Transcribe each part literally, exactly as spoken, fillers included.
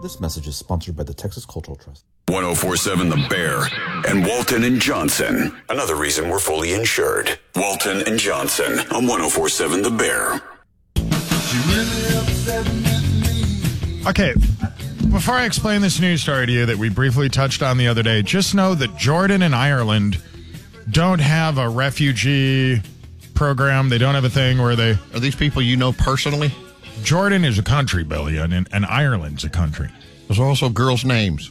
This message is sponsored by the Texas Cultural Trust. ten forty-seven The Bear and Walton and Johnson. Another reason we're fully insured. Walton and Johnson on ten forty-seven The Bear. Okay, before I explain this news story to you that we briefly touched on the other day, just know that Jordan and Ireland don't have a refugee program. They don't have a thing where they... Are these people you know personally? Jordan is a country, Billy, and, and Ireland's a country. There's also girls' names.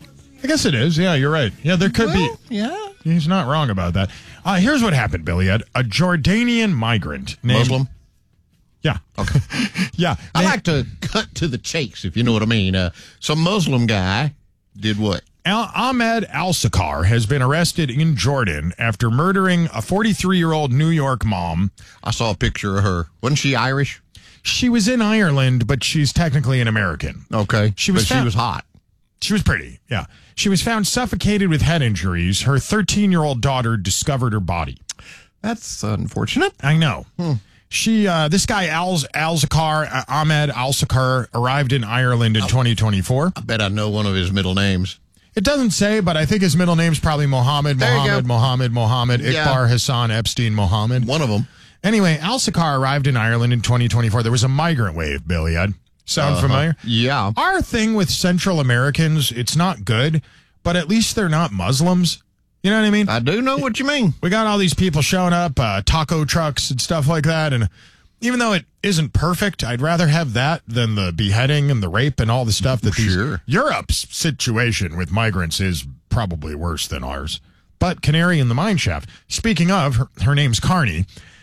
I guess it is. Yeah, you're right. Yeah, there could well, be. Yeah. He's not wrong about that. Uh, here's what happened, Billy. Ed. A Jordanian migrant named... Muslim? Yeah. Okay. yeah. I like to cut to the chase, if you know what I mean. Uh, some Muslim guy did what? Al- Ahmed Al-Sakar has been arrested in Jordan after murdering a forty-three-year-old New York mom. I saw a picture of her. Wasn't she Irish? She was in Ireland, but she's technically an American. Okay. She was but found- she was hot. She was pretty, yeah. She was found suffocated with head injuries. Her thirteen-year-old daughter discovered her body. That's unfortunate. I know. Hmm. She, uh, this guy, Al Al-Zakar, uh, Ahmed Al-Sakar, arrived in Ireland in twenty twenty-four. I bet I know one of his middle names. It doesn't say, but I think his middle name's probably Mohammed, There you Mohammed, go. Mohammed, Mohammed, Yeah. Iqbar Hassan Epstein Mohammed. One of them. Anyway, Al-Sakar arrived in Ireland in twenty twenty-four. There was a migrant wave, Billy. Ed. Sound Uh-huh. familiar? Yeah. Our thing with Central Americans, it's not good, but at least they're not Muslims. You know what I mean? I do know what you mean. We got all these people showing up, uh, taco trucks and stuff like that, and even though it isn't perfect, I'd rather have that than the beheading and the rape and all the stuff that these... Sure. Europe's situation with migrants is probably worse than ours. But Canary in the Mine Shaft, speaking of, her, her name's Carney,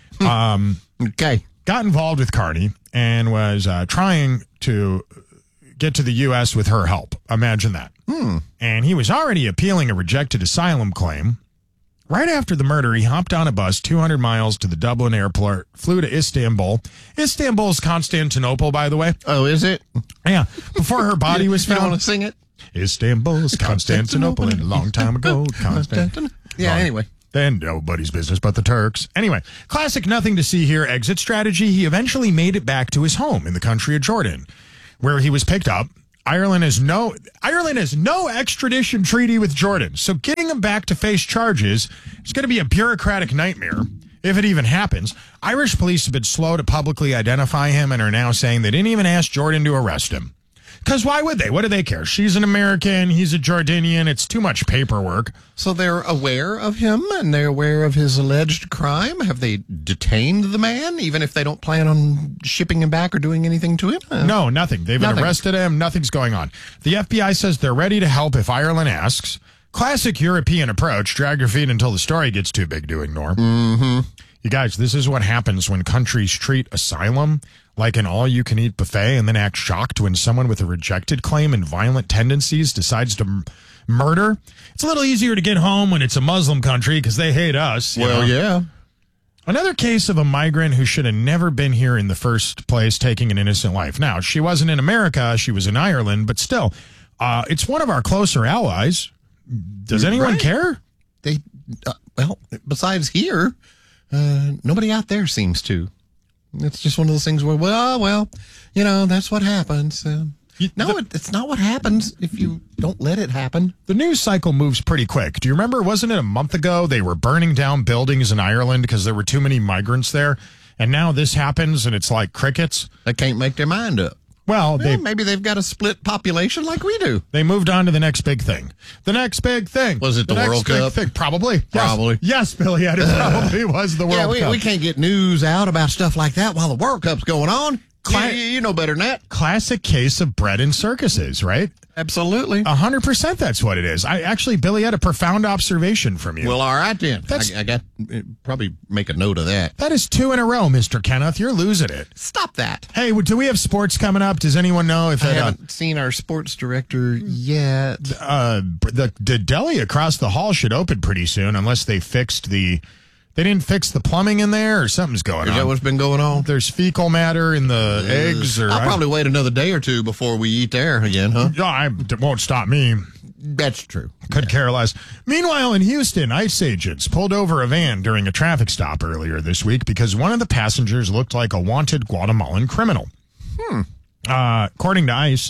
um, Okay. got involved with Carney and was uh, trying to get to the U S with her help. Imagine that. Hmm. And he was already appealing a rejected asylum claim. Right after the murder, he hopped on a bus two hundred miles to the Dublin airport, flew to Istanbul. Istanbul's Constantinople, by the way. Oh, is it? Yeah. Before her body was You don't found. want to sing it? Istanbul's Constantinople, and a long time ago. Constant. Yeah, Long- anyway. Then nobody's business but the Turks. Anyway, classic nothing to see here exit strategy. He eventually made it back to his home in the country of Jordan, where he was picked up. Ireland has no Ireland has no extradition treaty with Jordan, so getting him back to face charges is going to be a bureaucratic nightmare if it even happens. Irish police have been slow to publicly identify him and are now saying they didn't even ask Jordan to arrest him. Because why would they? What do they care? She's an American. He's a Jordanian. It's too much paperwork. So they're aware of him and they're aware of his alleged crime? Have they detained the man, even if they don't plan on shipping him back or doing anything to him? Uh, No, nothing. They've Nothing. arrested him. Nothing's going on. The F B I says they're ready to help if Ireland asks. Classic European approach. Drag your feet until the story gets too big to ignore. Mm-hmm. You guys, this is what happens when countries treat asylum like an all-you-can-eat buffet and then act shocked when someone with a rejected claim and violent tendencies decides to m- murder. It's a little easier to get home when it's a Muslim country because they hate us. you Well, know? yeah. Another case of a migrant who should have never been here in the first place, taking an innocent life. Now, she wasn't in America. She was in Ireland, but still, uh, it's one of our closer allies. Does anyone Right. care? They, uh, well, besides here, uh, nobody out there seems to. It's just one of those things where, well, well, you know, that's what happens. Uh, You- no, the- it, it's not what happens if you don't let it happen. The news cycle moves pretty quick. Do you remember, wasn't it a month ago, they were burning down buildings in Ireland because there were too many migrants there? And now this happens and it's like crickets. They can't make their mind up. Well, Well, they maybe they've got a split population like we do. they moved on to the next big thing. The next big thing. Was it the next World big Cup? Thing. Probably. Yes. Probably. Yes, Billy, it probably was the World yeah, we, Cup. we can't get news out about stuff like that while the World Cup's going on. Cla- you, you know better than that. Classic case of bread and circuses, right? Absolutely. A hundred percent that's what it is. I actually, Billy, had a profound observation from you. Well, all right then. That's- I, I got probably make a note of that. that is two in a row, Mister Kenneth. You're losing it. Stop that. Hey, do we have sports coming up? Does anyone know if I it, uh, haven't seen our sports director yet. uh, the the deli across the hall should open pretty soon, unless they fixed the they didn't fix the plumbing in there or something's going Is that on. what's been going on? There's fecal matter in the eggs, or I'll probably wait another day or two before we eat there again, huh? No, I, it won't stop me. That's true. Could care less. Meanwhile, in Houston, ICE agents pulled over a van during a traffic stop earlier this week because one of the passengers looked like a wanted Guatemalan criminal. Hmm. Uh, according to ICE,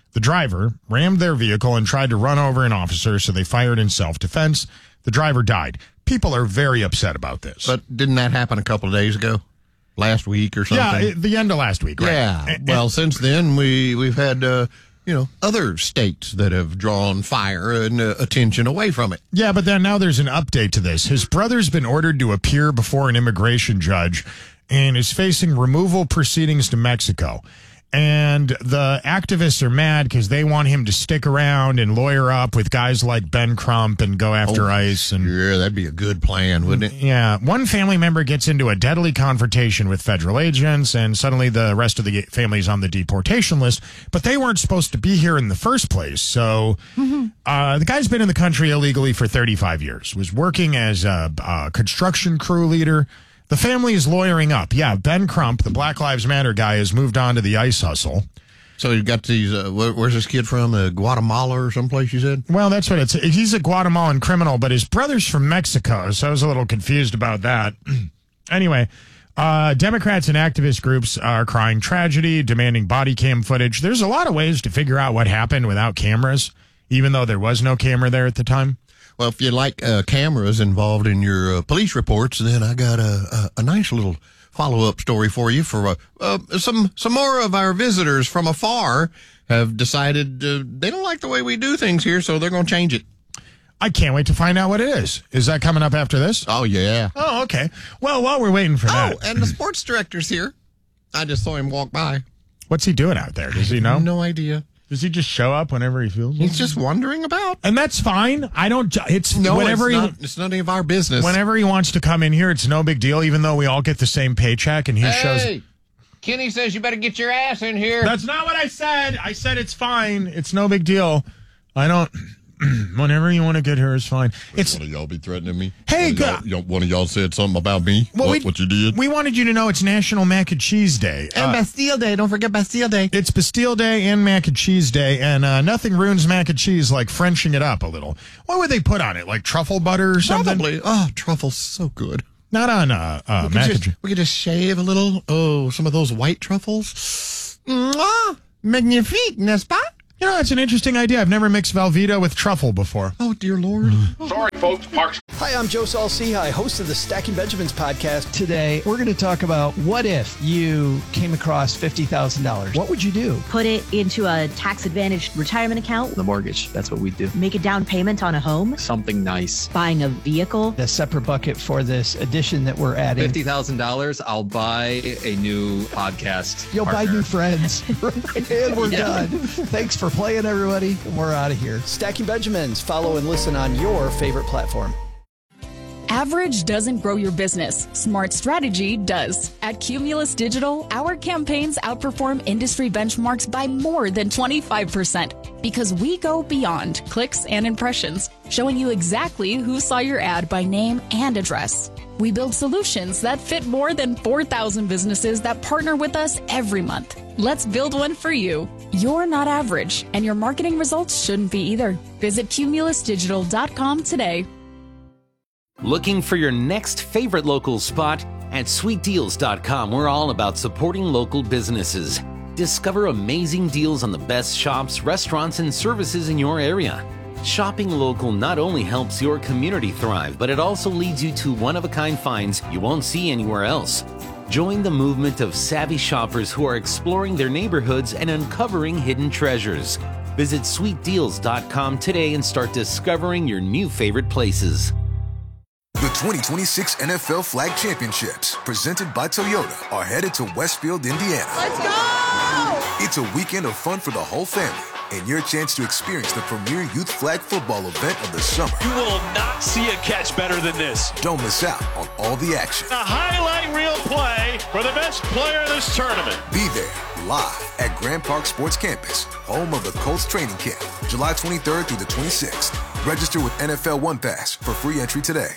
The driver rammed their vehicle and tried to run over an officer, so they fired in self-defense. The driver died. People are very upset about this. But didn't that happen a couple of days ago? Last week or something? Yeah, it, the end of last week, right? Yeah. And, well, and, since then, we, we've had, uh, you know, other states that have drawn fire and uh, attention away from it. Yeah, but then now there's an update to this. His brother's been ordered to appear before an immigration judge and is facing removal proceedings to Mexico. And the activists are mad because they want him to stick around and lawyer up with guys like Ben Crump and go after oh, ICE. And yeah, that'd be a good plan, wouldn't it? Yeah. One family member gets into a deadly confrontation with federal agents, and suddenly the rest of the family's on the deportation list. But they weren't supposed to be here in the first place. So mm-hmm. uh, the guy's been in the country illegally for thirty-five years, was working as a, a construction crew leader. The family is lawyering up. Yeah, Ben Crump, the Black Lives Matter guy, has moved on to the ICE hustle. So you've got these, uh, where, where's this kid from? Uh, Guatemala or someplace, you said? Well, that's what it's, he's a Guatemalan criminal, but his brother's from Mexico, so I was a little confused about that. Anyway, uh, Democrats and activist groups are crying tragedy, demanding body cam footage. There's a lot of ways to figure out what happened without cameras, even though there was no camera there at the time. Well, if you like uh, cameras involved in your uh, police reports, then I got a, a, a nice little follow-up story for you. For uh, uh, some some more of our visitors from afar have decided uh, they don't like the way we do things here, so they're going to change it. I can't wait to find out what it is. Is that coming up after this? Oh, yeah. Oh, okay. Well, while we're waiting for that. Oh, and the sports director's here. I just saw him walk by. What's he doing out there? Does he know? No idea. Does he just show up whenever he feels like? He's just wandering about. And that's fine. I don't, it's no, whenever it's, he, not, it's none of our business. Whenever he wants to come in here, it's no big deal, even though we all get the same paycheck and he hey, shows. Kenny says you better get your ass in here. That's not what I said. I said it's fine. It's no big deal. I don't, whenever you want to get here is fine. It's one of y'all be threatening me. Hey, one of y'all, one of y'all said something about me. Well, what, we, what you did? We wanted you to know it's National Mac and Cheese Day. And uh, Bastille Day. Don't forget Bastille Day. It's Bastille Day and Mac and Cheese Day, and uh, nothing ruins mac and cheese like Frenching it up a little. What would they put on it? Like truffle butter or something? Probably. Oh, truffle's so good. Not on uh, uh, mac just, and cheese. We could just shave a little. Oh, some of those white truffles. Mwah! Magnifique, n'est-ce pas? You know, that's an interesting idea. I've never mixed Velveeta with truffle before. Oh, dear Lord. Sorry, folks. Parks. Hi, I'm Joe Saul-Sehy, host of the Stacking Benjamins podcast. Today, we're going to talk about what if you came across fifty thousand dollars. What would you do? Put it into a tax-advantaged retirement account. The mortgage. That's what we do. Make a down payment on a home. Something nice. Buying a vehicle. A separate bucket for this addition that we're adding. fifty thousand dollars, I'll buy a new podcast. You'll partner. buy new friends. And we're Yeah. done. Thanks for playing, everybody. We're out of here. Stacking Benjamins. Follow and listen on your favorite platform. Average doesn't grow your business. Smart strategy does. At Cumulus Digital, our campaigns outperform industry benchmarks by more than twenty-five percent because we go beyond clicks and impressions, showing you exactly who saw your ad by name and address. We build solutions that fit more than four thousand businesses that partner with us every month. Let's build one for you. You're not average, and your marketing results shouldn't be either. Visit cumulus digital dot com today. Looking for your next favorite local spot? At sweet deals dot com, we're all about supporting local businesses. Discover amazing deals on the best shops, restaurants, and services in your area. Shopping local not only helps your community thrive, but it also leads you to one-of-a-kind finds you won't see anywhere else. Join the movement of savvy shoppers who are exploring their neighborhoods and uncovering hidden treasures. Visit sweet deals dot com today and start discovering your new favorite places. The twenty twenty-six N F L Flag Championships, presented by Toyota, are headed to Westfield, Indiana. Let's go! It's a weekend of fun for the whole family and your chance to experience the premier youth flag football event of the summer. You will not see a catch better than this. Don't miss out on all the action. A highlight reel play for the best player in this tournament. Be there live at Grand Park Sports Campus, home of the Colts training camp, July twenty-third through the twenty-sixth. Register with N F L One Pass for free entry today.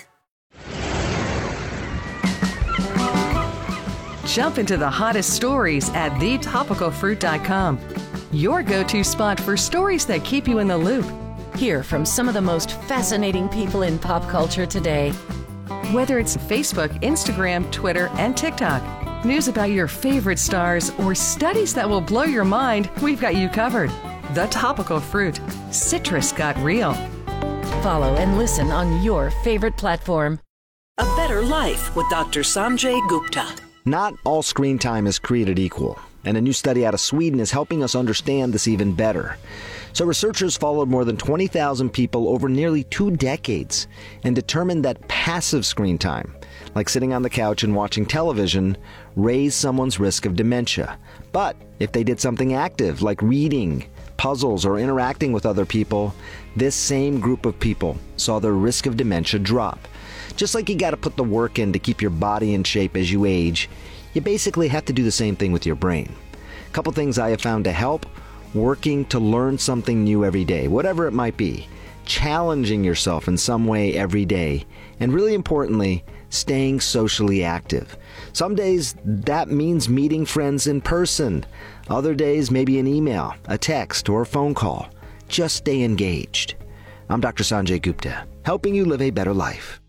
Jump into the hottest stories at the topical fruit dot com. Your go-to spot for stories that keep you in the loop. Hear from some of the most fascinating people in pop culture today. Whether it's Facebook, Instagram, Twitter, and TikTok, news about your favorite stars, or studies that will blow your mind, we've got you covered. The Topical Fruit. Citrus got real. Follow and listen on your favorite platform. A Better Life with Doctor Sanjay Gupta. Not all screen time is created equal, and a new study out of Sweden is helping us understand this even better. So researchers followed more than twenty thousand people over nearly two decades and determined that passive screen time, like sitting on the couch and watching television, raised someone's risk of dementia. But if they did something active, like reading, puzzles, or interacting with other people, this same group of people saw their risk of dementia drop. Just like you got to put the work in to keep your body in shape as you age, you basically have to do the same thing with your brain. A couple things I have found to help: working to learn something new every day, whatever it might be, challenging yourself in some way every day, and really importantly, staying socially active. Some days that means meeting friends in person. Other days maybe an email, a text, or a phone call. Just stay engaged. I'm Doctor Sanjay Gupta, helping you live a better life.